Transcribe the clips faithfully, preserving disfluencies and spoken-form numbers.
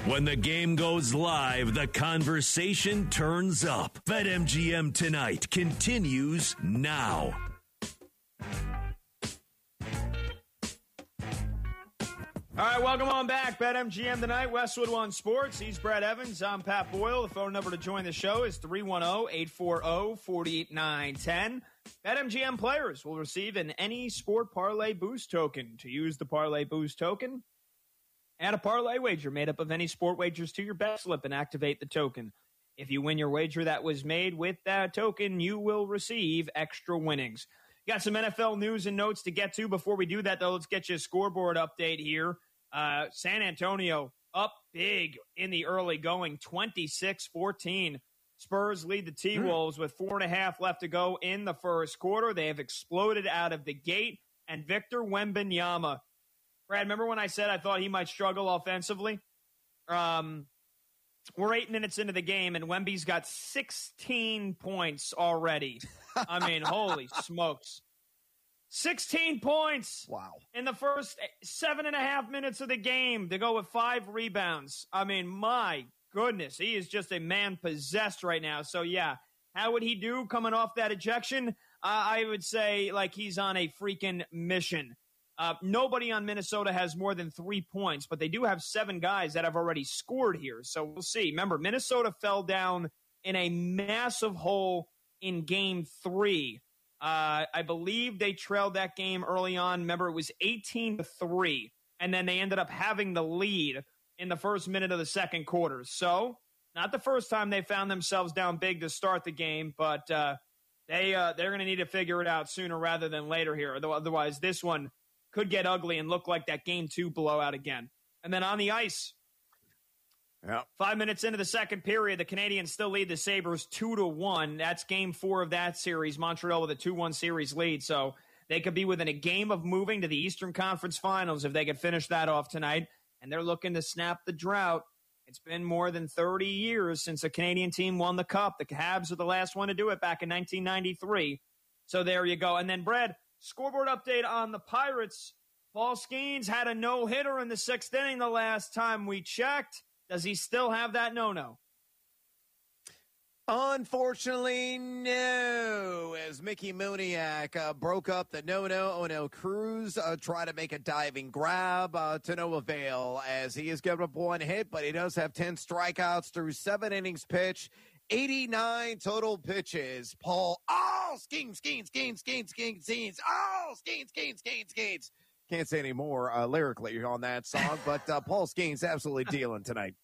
When the game goes live, the conversation turns up. BetMGM Tonight continues now. All right, welcome on back. BetMGM Tonight, Westwood One Sports. He's Brett Evans. I'm Pat Boyle. The phone number to join the show is three one zero, eight four zero, four nine one zero. BetMGM players will receive an Any Sport Parlay Boost token. To use the Parlay Boost token, add a parlay wager made up of any sport wagers to your bet slip and activate the token. If you win your wager that was made with that token, you will receive extra winnings. Got some N F L news and notes to get to. Before we do that, though, let's get you a scoreboard update here. Uh, San Antonio up big in the early going, twenty-six fourteen. Spurs lead the T-Wolves with four and a half left to go in the first quarter. They have exploded out of the gate. And Victor Wembanyama, Brad, remember when I said I thought he might struggle offensively? Um, we're eight minutes into the game, and Wemby's got sixteen points already. I mean, holy smokes. sixteen points. Wow. In the first seven and a half minutes of the game to go with five rebounds. I mean, my goodness, he is just a man possessed right now. So, yeah, how would he do coming off that ejection? Uh, I would say like he's on a freaking mission. Uh, nobody on Minnesota has more than three points, but they do have seven guys that have already scored here. So we'll see. Remember, Minnesota fell down in a massive hole in game three. Uh, I believe they trailed that game early on. Remember, it was eighteen to three, and then they ended up having the lead in the first minute of the second quarter. So, not the first time they found themselves down big to start the game, but uh, they, uh, they're going to need to figure it out sooner rather than later here. Otherwise, this one could get ugly and look like that game two blowout again. And then on the ice, yeah. Five minutes into the second period, the Canadiens still lead the Sabres two to one. That's game four of that series. Montreal with a two one series lead. So they could be within a game of moving to the Eastern Conference Finals if they could finish that off tonight. And they're looking to snap the drought. It's been more than thirty years since a Canadian team won the Cup. The Habs were the last one to do it back in nineteen ninety-three. So there you go. And then, Brad, scoreboard update on the Pirates. Paul Skeens had a no-hitter in the sixth inning the last time we checked. Does he still have that no-no? Unfortunately, no. As Mickey Moniak uh, broke up the no-no, O'Neill Cruz uh, tried to make a diving grab uh, to no avail as he has given up one hit, but he does have ten strikeouts through seven innings pitched, eighty-nine total pitches. Paul, oh, Skeens, Skeens, Skeens, Skeens, Skeens, Skeens, oh, Skeens, Skeens, Skeens, Skeens. Can't say any more uh, lyrically on that song, but uh, Paul Skeens absolutely dealing tonight.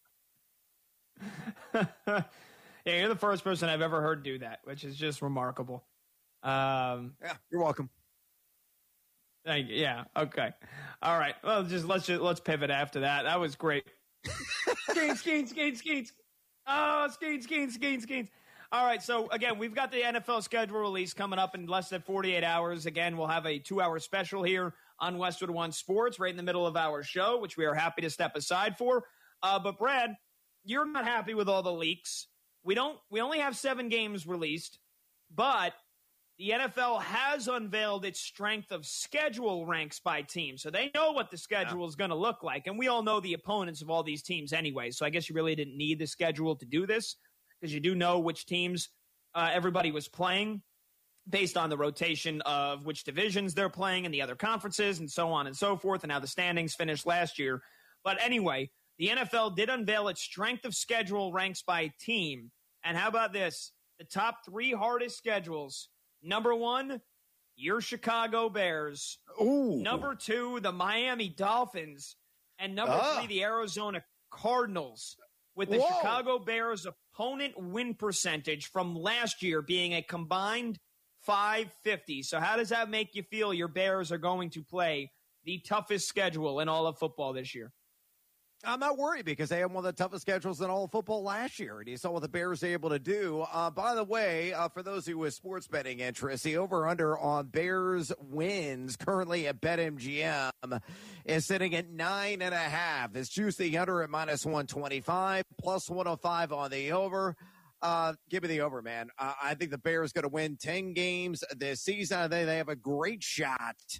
Yeah, you're the first person I've ever heard do that, which is just remarkable. Um, yeah, you're welcome. Thank you. Yeah, okay. All right. Well, just let's just let's pivot after that. That was great. Skeens, Skeens, Skeens, Skeens. Oh, Skeens, Skeens, Skeens, Skeens. All right, so, again, we've got the N F L schedule release coming up in less than forty-eight hours. Again, we'll have a two-hour special here on Westwood One Sports right in the middle of our show, which we are happy to step aside for. Uh, but, Brad, you're not happy with all the leaks. We don't. We only have seven games released, but the N F L has unveiled its strength of schedule ranks by team. So they know what the schedule yeah. is going to look like, and we all know the opponents of all these teams anyway. So I guess you really didn't need the schedule to do this, because you do know which teams uh, everybody was playing based on the rotation of which divisions they're playing in the other conferences and so on and so forth, and how the standings finished last year. But anyway, the N F L did unveil its strength of schedule ranks by team. And how about this? The top three hardest schedules. Number one, your Chicago Bears. Ooh. Number two, the Miami Dolphins. And number ah. three, the Arizona Cardinals. With the Whoa. Chicago Bears opponent win percentage from last year being a combined five fifty. So how does that make you feel your Bears are going to play the toughest schedule in all of football this year? I'm not worried because they had one of the toughest schedules in all of football last year, and you saw what the Bears were able to do. Uh, by the way, uh, for those who with sports betting interest, the over-under on Bears wins currently at BetMGM is sitting at nine and a half. It's juiced the under at minus one twenty-five, plus one oh five on the over. Uh, give me the over, man. Uh, I think the Bears going to win ten games this season. I think they have a great shot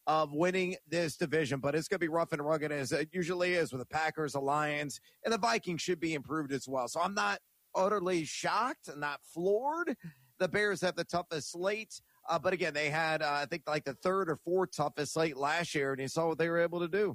of winning this division, but it's going to be rough and rugged as it usually is with the Packers, the Lions, and the Vikings should be improved as well. So I'm not utterly shocked, not floored. The Bears have the toughest slate, uh, but again, they had, uh, I think, like the third or fourth toughest slate last year, and you saw what they were able to do.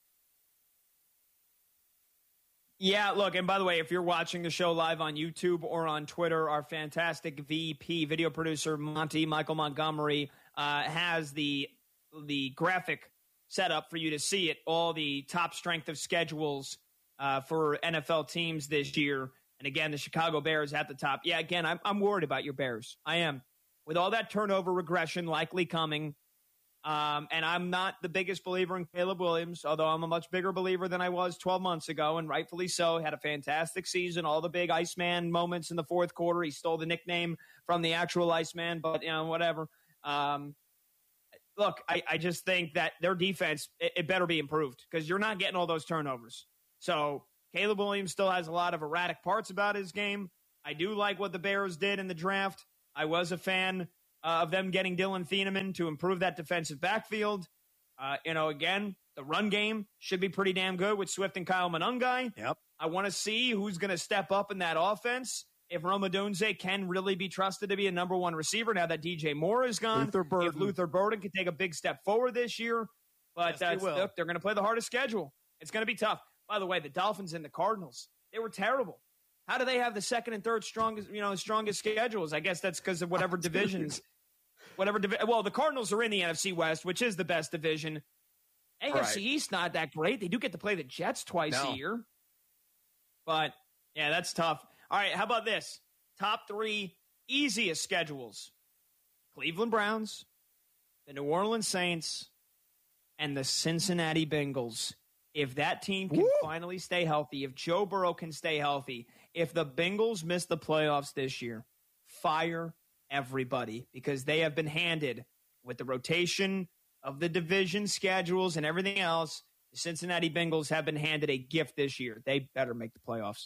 Yeah, look, and by the way, if you're watching the show live on YouTube or on Twitter, our fantastic V P, video producer, Monty, Michael Montgomery, uh, has the the graphic set up for you to see it, all the top strength of schedules uh, for N F L teams this year. And again, the Chicago Bears at the top. Yeah, again, I'm, I'm worried about your Bears. I am. With all that turnover regression likely coming, um, and I'm not the biggest believer in Caleb Williams, although I'm a much bigger believer than I was twelve months ago, and rightfully so. Had a fantastic season, all the big Iceman moments in the fourth quarter. He stole the nickname from the actual Iceman, but, you know, whatever. Um, Look, I, I just think that their defense, it, it better be improved because you're not getting all those turnovers. So Caleb Williams still has a lot of erratic parts about his game. I do like what the Bears did in the draft. I was a fan uh, of them getting Dylan Thieneman to improve that defensive backfield. Uh, you know, again, the run game should be pretty damn good with Swift and Kyle Monangai. Yep. I want to see who's going to step up in that offense. If Rome Odunze can really be trusted to be a number one receiver now that D J Moore is gone, Luther Burden. if Luther Burden can take a big step forward this year, but Yes, they that's, will. look, they're going to play the hardest schedule. It's going to be tough. By the way, the Dolphins and the Cardinals, they were terrible. How do they have the second and third strongest, you know, strongest schedules? I guess that's because of whatever divisions, whatever divi- Well, the Cardinals are in the N F C West, which is the best division. A F C Right. East not that great. They do get to play the Jets twice No. a year, but yeah, that's tough. All right, how about this? Top three easiest schedules: Cleveland Browns, the New Orleans Saints, and the Cincinnati Bengals. If that team can Woo! finally stay healthy, if Joe Burrow can stay healthy, if the Bengals miss the playoffs this year, fire everybody because they have been handed, with the rotation of the division schedules and everything else, the Cincinnati Bengals have been handed a gift this year. They better make the playoffs.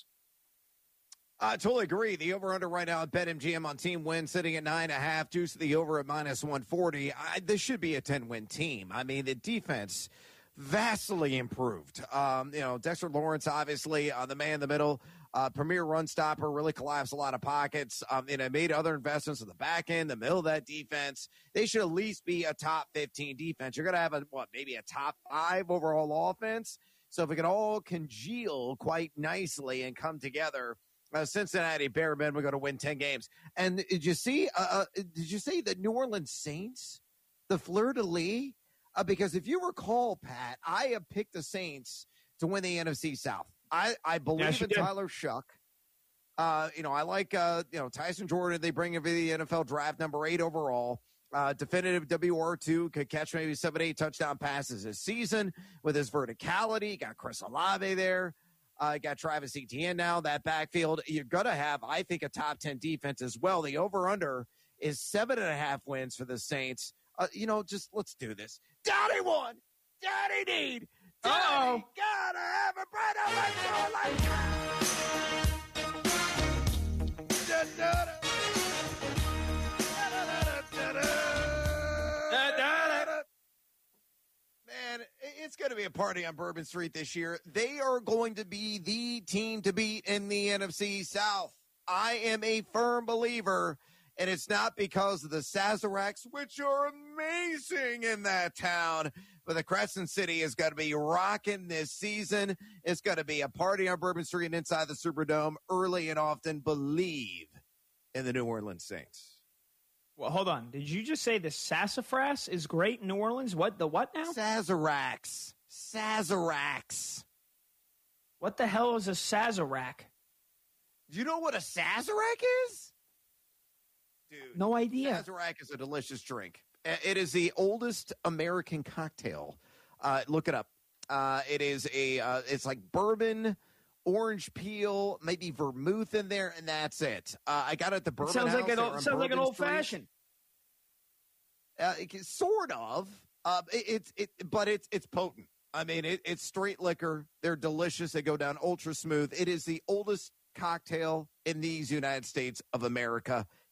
I totally agree. The over-under right now at BetMGM on team win sitting at nine and a half. Juice to the over at minus one forty. I, this should be a ten-win team. I mean, the defense vastly improved. Um, you know, Dexter Lawrence, obviously, uh, the man in the middle, uh, premier run stopper, really collapsed a lot of pockets. Um, and it made other investments in the back end, the middle of that defense. They should at least be a top fifteen defense. You're going to have a, what, maybe a top five overall offense. So if it can all congeal quite nicely and come together, Uh, Cincinnati Bearmen were going to win ten games. And did you see, uh, uh, did you see the New Orleans Saints, the fleur-de-lis? Uh, because if you recall, Pat, I have picked the Saints to win the N F C South. I, I believe Yes, you in did. Tyler Shuck. Uh, you know, I like, uh, you know, Tyson Jordan. They bring him to the N F L draft, number eight overall. Uh, definitive W R two, could catch maybe seven, eight touchdown passes this season with his verticality. Got Chris Olave there. Uh, got Travis Etienne now, that backfield. You're going to have, I think, a top ten defense as well. The over-under is seven and a half wins for the Saints. Uh, you know, just let's do this. Daddy won. Daddy need. Daddy Uh-oh. gotta have a brother. Let's go like Da-da-da. Da-da-da-da-da-da. Man, it's going to be a party on Bourbon Street this year. They are going to be the team to beat in the N F C South. I am a firm believer, and it's not because of the Sazeracs, which are amazing in that town, but the Crescent City is going to be rocking this season. It's going to be a party on Bourbon Street and inside the Superdome early and often. Believe in the New Orleans Saints. Well, hold on. Did you just say the sassafras is great in New Orleans? What, the what now? Sazeracs. Sazeracs. What the hell is a Sazerac? Do you know what a Sazerac is? Dude, No idea. Sazerac is a delicious drink. Uh, It is the oldest American cocktail. Uh, look it up. Uh, it is a, uh, it's like bourbon, orange peel, maybe vermouth in there, and that's it. Uh, I got it at the Bourbon sounds House. like an there old, on sounds like an Bourbon old Street. fashioned. Uh, it, sort of. Uh, it, it's it, but it's it's potent. I mean, it, it's straight liquor. They're delicious. They go down ultra smooth. It is the oldest cocktail in these United States of America.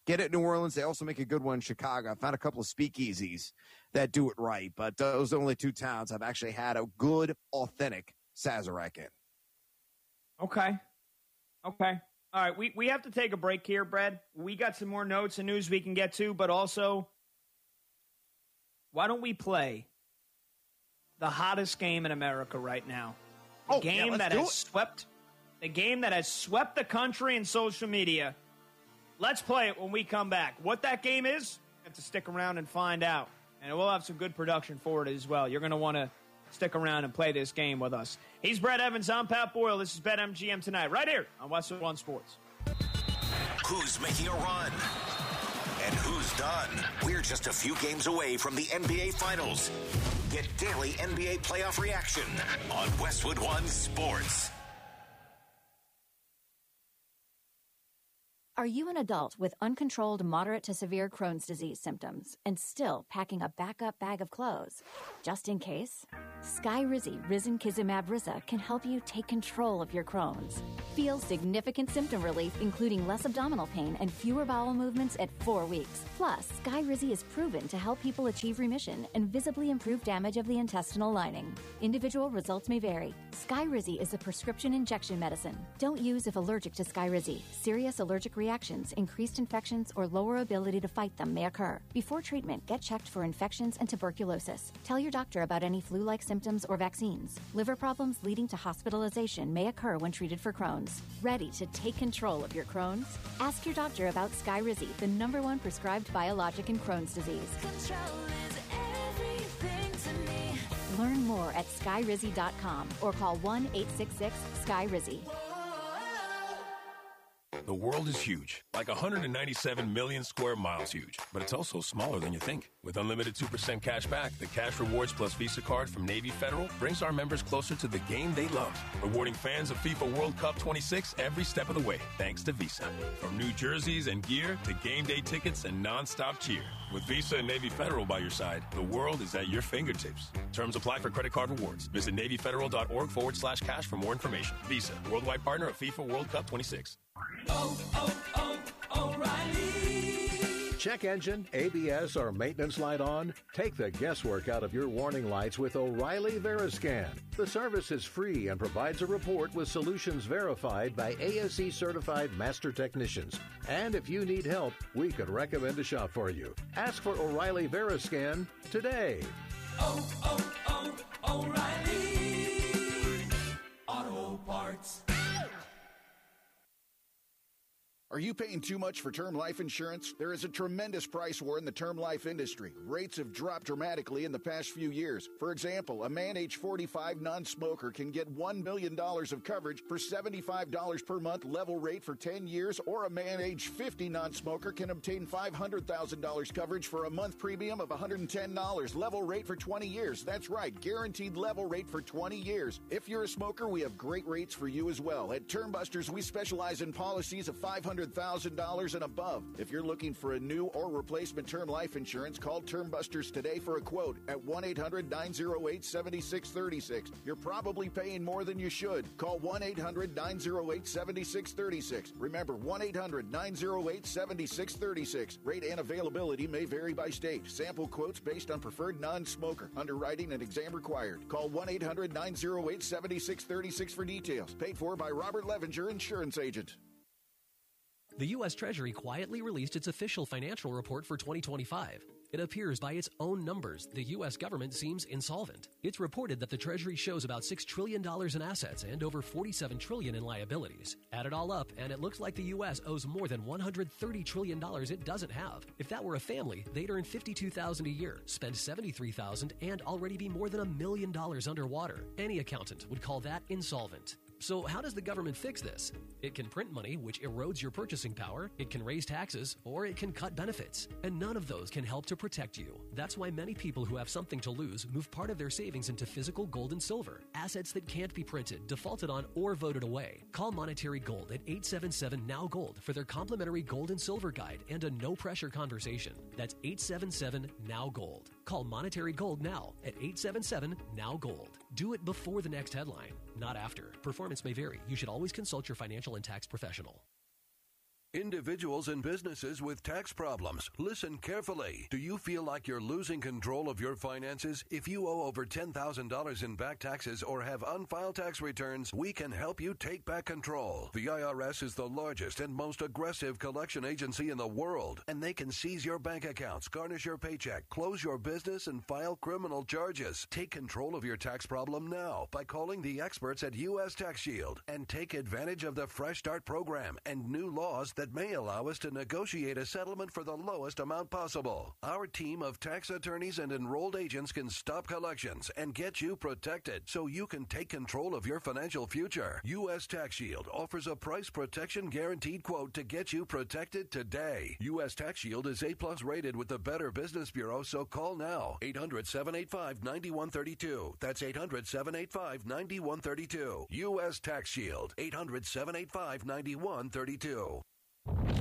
get it in New Orleans. They also make a good one in Chicago. I found a couple of speakeasies that do it right, but those are the only two towns I've actually had a good, authentic Sazerac in. Okay. Okay. All right. We, we have to take a break here, Brad. We got some more notes and news we can get to, but also, why don't we play the hottest game in America right now? The oh, game yeah, that has it. swept the game that has swept the country and social media. Let's play it when we come back. What that game is, you have to stick around and find out. And we'll have some good production for it as well. You're going to want to stick around and play this game with us. He's Brett Evans. I'm Pat Boyle. This is BetMGM Tonight, right here on Westwood One Sports. Who's making a run? And who's done? We're just a few games away from the N B A Finals. Get daily N B A playoff reaction on Westwood One Sports. Are you an adult with uncontrolled moderate to severe Crohn's disease symptoms and still packing a backup bag of clothes? Just in case? Skyrizi Risankizumab Riza can help you take control of your Crohn's. Feel significant symptom relief, including less abdominal pain and fewer bowel movements at four weeks. Plus, Skyrizi is proven to help people achieve remission and visibly improve damage of the intestinal lining. Individual results may vary. Skyrizi is a prescription injection medicine. Don't use if allergic to Skyrizi. Serious allergic reactions, increased infections, or lower ability to fight them may occur. Before treatment, get checked for infections and tuberculosis. Tell your doctor about any flu-like symptoms or vaccines. Liver problems leading to hospitalization may occur when treated for Crohn's. Ready to take control of your Crohn's? Ask your doctor about Skyrizi, the number one prescribed biologic in Crohn's disease. Control is everything to me. Learn more at skyrizi dot com or call one eight six six sky rizi. The world is huge, like one hundred ninety-seven million square miles huge, but it's also smaller than you think. With unlimited two percent cash back, the Cash Rewards Plus Visa card from Navy Federal brings our members closer to the game they love, rewarding fans of FIFA World Cup twenty-six every step of the way, thanks to Visa. From new jerseys and gear to game day tickets and nonstop cheer. With Visa and Navy Federal by your side, the world is at your fingertips. Terms apply for credit card rewards. Visit NavyFederal.org forward slash cash for more information. Visa, worldwide partner of FIFA World Cup twenty-six. Oh, oh, oh, O'Reilly. Check engine, A B S, or maintenance light on? Take the guesswork out of your warning lights with O'Reilly Veriscan. The service is free and provides a report with solutions verified by A S E certified master technicians. And if you need help, we could recommend a shop for you. Ask for O'Reilly Veriscan today. Oh, oh, oh, O'Reilly Auto Parts. Are you paying too much for term life insurance? There is a tremendous price war in the term life industry. Rates have dropped dramatically in the past few years. For example, a man age forty-five non-smoker can get one million dollars of coverage for seventy-five dollars per month level rate for ten years, or a man age fifty non-smoker can obtain five hundred thousand dollars coverage for a month premium of one hundred ten dollars level rate for twenty years. That's right, guaranteed level rate for twenty years. If you're a smoker, we have great rates for you as well. At Term Busters, we specialize in policies of five hundred thousand dollars and above. If you're looking for a new or replacement term life insurance, call Term Busters today for a quote at one eight hundred nine oh eight seven six three six. You're probably paying more than you should. Call one eight hundred nine oh eight seven six three six. Remember, one eight hundred nine oh eight seven six three six. Rate and availability may vary by state. Sample quotes based on preferred non-smoker. Underwriting and exam required. Call one eight hundred nine oh eight seven six three six for details. Paid for by Robert Levenger, insurance agent. The U S Treasury quietly released its official financial report for twenty twenty-five. It appears by its own numbers, the U S government seems insolvent. It's reported that the Treasury shows about six trillion dollars in assets and over forty-seven trillion dollars in liabilities. Add it all up, and it looks like the U S owes more than one hundred thirty trillion dollars it doesn't have. If that were a family, they'd earn fifty-two thousand dollars a year, spend seventy-three thousand dollars, and already be more than a million dollars underwater. Any accountant would call that insolvent. So how does the government fix this? It can print money, which erodes your purchasing power, it can raise taxes, or it can cut benefits. And none of those can help to protect you. That's why many people who have something to lose move part of their savings into physical gold and silver, assets that can't be printed, defaulted on, or voted away. Call Monetary Gold at eight seven seven N O W Gold for their complimentary gold and silver guide and a no-pressure conversation. That's eight seven seven N O W Gold. Call Monetary Gold now at eight seven seven N O W Gold. Do it before the next headline, not after. Performance may vary. You should always consult your financial and tax professional. Individuals and businesses with tax problems, listen carefully. Do you feel like you're losing control of your finances? If you owe over ten thousand dollars in back taxes or have unfiled tax returns, we can help you take back control. The I R S is the largest and most aggressive collection agency in the world, and they can seize your bank accounts, garnish your paycheck, close your business, and file criminal charges. Take control of your tax problem now by calling the experts at U S Tax Shield and take advantage of the Fresh Start program and new laws that that may allow us to negotiate a settlement for the lowest amount possible. Our team of tax attorneys and enrolled agents can stop collections and get you protected so you can take control of your financial future. U S Tax Shield offers a price protection guaranteed quote to get you protected today. U S Tax Shield is A plus rated with the Better Business Bureau, so call now. eight hundred, seven eight five, nine one three two. That's eight hundred, seven eight five, nine one three two. U S Tax Shield. eight hundred, seven eight five, nine one three two.